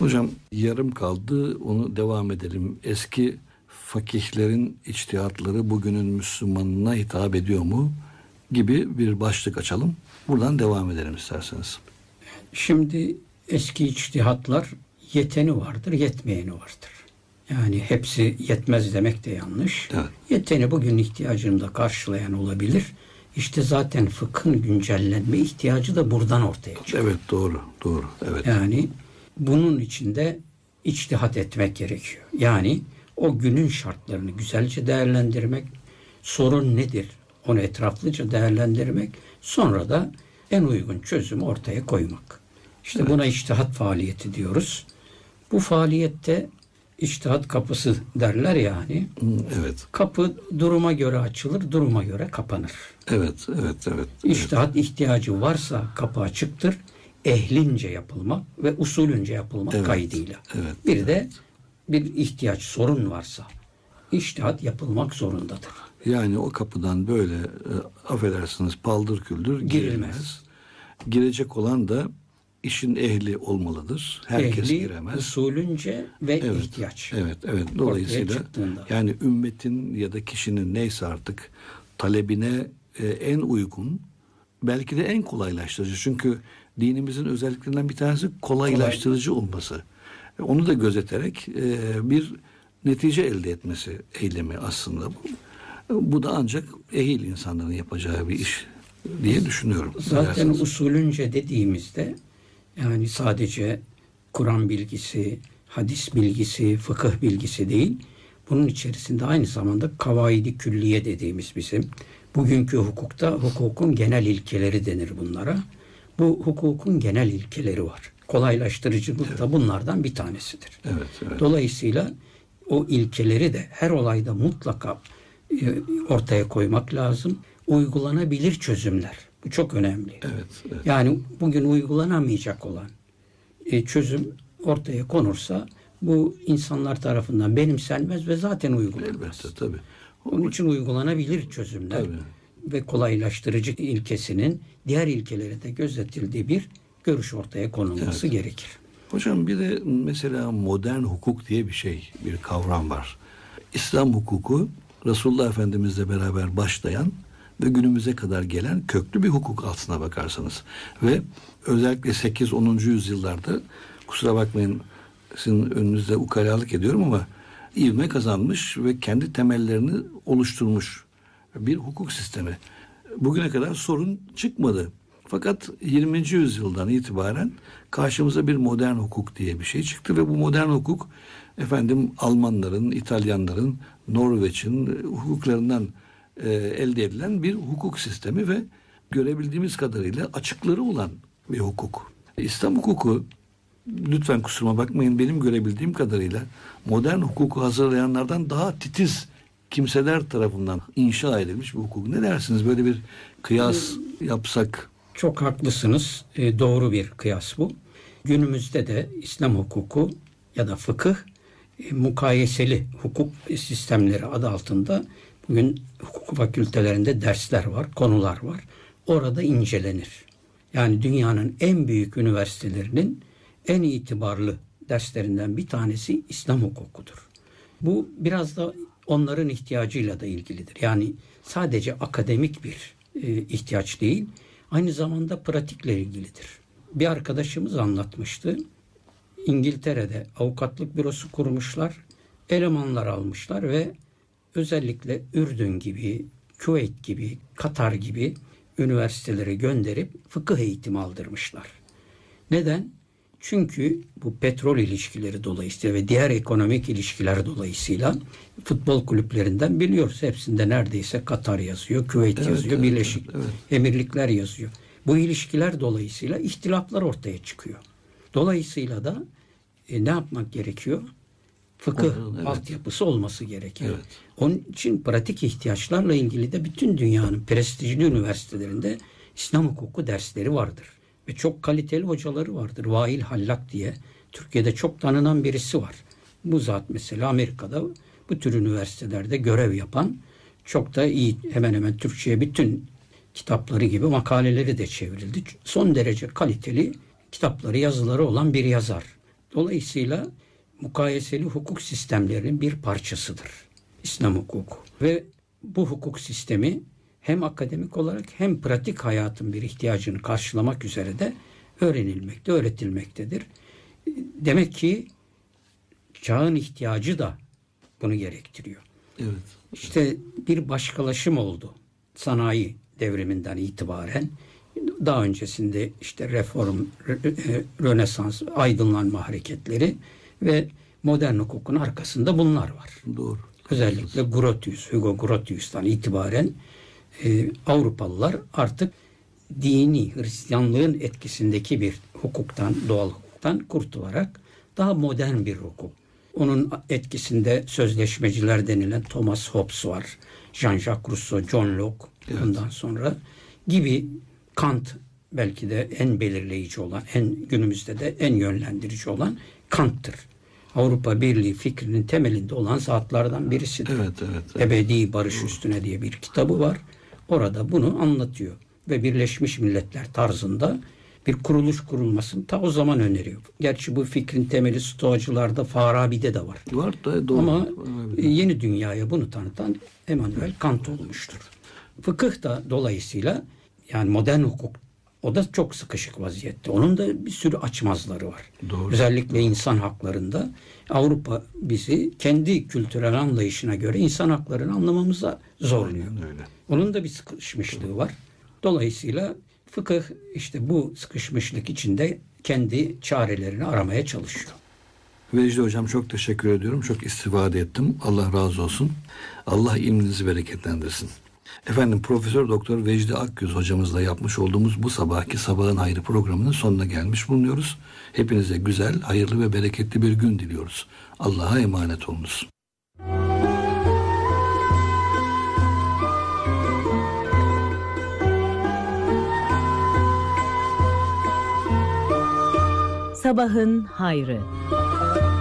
Hocam yarım kaldı, onu devam edelim. Eski fakihlerin içtihatları bugünün Müslümanına hitap ediyor mu gibi bir başlık açalım. Buradan devam edelim isterseniz. Şimdi eski içtihatlar yeteni vardır, yetmeyeni vardır. Yani hepsi yetmez demek de yanlış. Evet. Yeteni bugün ihtiyacını da karşılayan olabilir. İşte zaten fıkhın güncellenme ihtiyacı da buradan ortaya çıkıyor. Evet, doğru. Evet. Yani bunun içinde içtihat etmek gerekiyor. Yani o günün şartlarını güzelce değerlendirmek, sorun nedir onu etraflıca değerlendirmek, sonra da en uygun çözümü ortaya koymak. İşte buna içtihat faaliyeti diyoruz. Bu faaliyette içtihat kapısı derler yani. Evet. Kapı duruma göre açılır, duruma göre kapanır. Evet. İçtihat ihtiyacı varsa kapı açıktır. Ehlince yapılmak ve usulünce yapılmak kaydıyla. Bir de bir ihtiyaç, sorun varsa içtihat yapılmak zorundadır. Yani o kapıdan böyle affedersiniz paldır küldür girilmez. Girecek olan da işin ehli olmalıdır. Herkes ehli, giremez. Usulünce ve ihtiyaç. Evet. Dolayısıyla yani ümmetin ya da kişinin neyse artık talebine en uygun, belki de en kolaylaştırıcı. Çünkü dinimizin özelliklerinden bir tanesi kolaylaştırıcı olması. Onu da gözeterek bir netice elde etmesi eylemi aslında bu. Bu da ancak ehil insanların yapacağı bir iş diye düşünüyorum. Zaten usulünce dediğimizde yani sadece Kur'an bilgisi, hadis bilgisi, fıkıh bilgisi değil, bunun içerisinde aynı zamanda kavaidi külliye dediğimiz bizim bugünkü hukukta hukukun genel ilkeleri denir bunlara. Bu hukukun genel ilkeleri var. Kolaylaştırıcılık da bunlardan bir tanesidir. Evet. Dolayısıyla o ilkeleri de her olayda mutlaka ortaya koymak lazım. Uygulanabilir çözümler. Bu çok önemli. Evet. Yani bugün uygulanamayacak olan çözüm ortaya konursa bu insanlar tarafından benimsenmez ve zaten uygulanmaz. Elbette tabii. Onun için uygulanabilir çözümler ve kolaylaştırıcı ilkesinin diğer ilkelere de gözetildiği bir görüş ortaya konulması gerekir. Hocam bir de mesela modern hukuk diye bir kavram var. İslam hukuku Resulullah Efendimizle beraber başlayan ve günümüze kadar gelen köklü bir hukuk aslına bakarsanız. Ve özellikle 8-10. yüzyıllarda, kusura bakmayın sizin önünüzde ukalalık ediyorum ama ivme kazanmış ve kendi temellerini oluşturmuş bir hukuk sistemi. Bugüne kadar sorun çıkmadı. Fakat 20. yüzyıldan itibaren karşımıza bir modern hukuk diye bir şey çıktı ve bu modern hukuk Almanların, İtalyanların, Norveç'in hukuklarından elde edilen bir hukuk sistemi ve görebildiğimiz kadarıyla açıkları olan bir hukuk. İslam hukuku, lütfen kusuruma bakmayın, benim görebildiğim kadarıyla modern hukuku hazırlayanlardan daha titiz kimseler tarafından inşa edilmiş bir hukuk. Ne dersiniz, böyle bir kıyas yapsak? Çok haklısınız. Doğru bir kıyas bu. Günümüzde de İslam hukuku ya da fıkıh mukayeseli hukuk sistemleri adı altında bugün hukuk fakültelerinde dersler var, konular var. Orada incelenir. Yani dünyanın en büyük üniversitelerinin en itibarlı derslerinden bir tanesi İslam hukukudur. Bu biraz da onların ihtiyacıyla da ilgilidir. Yani sadece akademik bir ihtiyaç değil, aynı zamanda pratikle ilgilidir. Bir arkadaşımız anlatmıştı. İngiltere'de avukatlık bürosu kurmuşlar, elemanlar almışlar ve özellikle Ürdün gibi, Küveyt gibi, Katar gibi üniversitelere gönderip fıkıh eğitimi aldırmışlar. Neden? Çünkü bu petrol ilişkileri dolayısıyla ve diğer ekonomik ilişkiler dolayısıyla futbol kulüplerinden biliyoruz. Hepsinde neredeyse Katar yazıyor, Küveyt yazıyor, Birleşik Emirlikler yazıyor. Bu ilişkiler dolayısıyla ihtilaflar ortaya çıkıyor. Dolayısıyla da ne yapmak gerekiyor? Fıkıh altyapısı olması gerekiyor. Evet. Onun için pratik ihtiyaçlarla ilgili de bütün dünyanın prestijli üniversitelerinde İslam hukuku dersleri vardır. Ve çok kaliteli hocaları vardır. Vail Hallak diye Türkiye'de çok tanınan birisi var. Bu zat mesela Amerika'da bu tür üniversitelerde görev yapan, çok da iyi, hemen hemen Türkçe'ye bütün kitapları gibi makaleleri de çevrildi. Son derece kaliteli kitapları, yazıları olan bir yazar. Dolayısıyla mukayeseli hukuk sistemlerinin bir parçasıdır İslam hukuku. Ve bu hukuk sistemi hem akademik olarak hem pratik hayatın bir ihtiyacını karşılamak üzere de öğrenilmekte, öğretilmektedir. Demek ki çağın ihtiyacı da bunu gerektiriyor. Evet. İşte bir başkalaşım oldu sanayi devriminden itibaren. Daha öncesinde işte reform, Rönesans, aydınlanma hareketleri ve modern hukukun arkasında bunlar var. Doğru. Özellikle Hugo Grotius'tan itibaren Avrupalılar artık dini, Hristiyanlığın etkisindeki bir hukuktan, doğal hukuktan kurtularak daha modern bir hukuk. Onun etkisinde sözleşmeciler denilen Thomas Hobbes var, Jean-Jacques Rousseau, John Locke, ondan sonra gibi, Kant belki de en belirleyici olan, günümüzde de en yönlendirici olan Kant'tır. Avrupa Birliği fikrinin temelinde olan zatlardan birisidir. Evet. Ebedi Barış Üstüne diye bir kitabı var. Orada bunu anlatıyor. Ve Birleşmiş Milletler tarzında bir kuruluş kurulmasını ta o zaman öneriyor. Gerçi bu fikrin temeli Stoacılarda, Farabi'de de var. Var da doğru. Ama yeni dünyaya bunu tanıtan Immanuel Kant olmuştur. Fıkıh da dolayısıyla, yani modern hukuk, o da çok sıkışık vaziyette. Onun da bir sürü açmazları var. Doğru. Özellikle insan haklarında Avrupa bizi kendi kültürel anlayışına göre insan haklarını anlamamıza zorluyor. Öyle. Onun da bir sıkışmışlığı var. Dolayısıyla fıkıh işte bu sıkışmışlık içinde kendi çarelerini aramaya çalışıyor. Vecdi Hocam, çok teşekkür ediyorum. Çok istifade ettim. Allah razı olsun. Allah ilminizi bereketlendirsin. Efendim, Profesör Doktor Vecdi Akgüz hocamızla yapmış olduğumuz bu sabahki Sabahın Hayrı programının sonuna gelmiş bulunuyoruz. Hepinize güzel, hayırlı ve bereketli bir gün diliyoruz. Allah'a emanet olunuz. Sabahın Hayrı.